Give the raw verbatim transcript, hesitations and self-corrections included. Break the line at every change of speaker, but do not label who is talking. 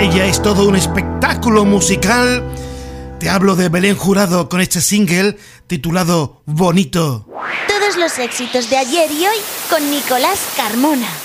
Ella es todo un espectáculo musical. Te hablo de Belén Jurado con este single titulado Bonito.
Todos los éxitos de ayer y hoy con Nicolás Carmona.